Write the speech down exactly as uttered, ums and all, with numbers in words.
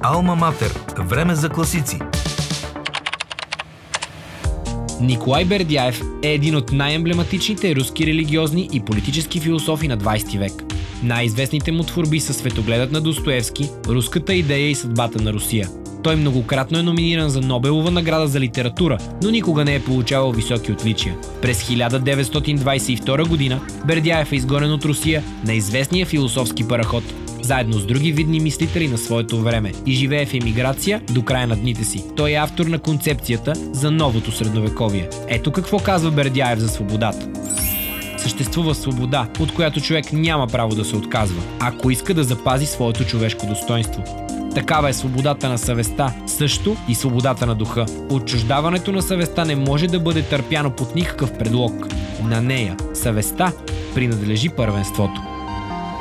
Алма Матер. Време за класици. Николай Бердяев е един от най-емблематичните руски религиозни и политически философи на двайсети век. Най-известните му творби са Светогледът на Достоевски, Руската идея и съдбата на Русия. Той многократно е номиниран за Нобелова награда за литература, но никога не е получавал високи отличия. През хиляда деветстотин двайсет и втора година Бердяев е изгонен от Русия на известния философски параход, заедно с други видни мислители на своето време, и живее в емиграция до края на дните си. Той е автор на концепцията за новото средновековие. Ето какво казва Бердяев за свободата. Съществува свобода, от която човек няма право да се отказва, ако иска да запази своето човешко достоинство. Такава е свободата на съвестта, също и свободата на духа. Отчуждаването на съвестта не може да бъде търпяно под никакъв предлог. На нея, съвестта, принадлежи първенството.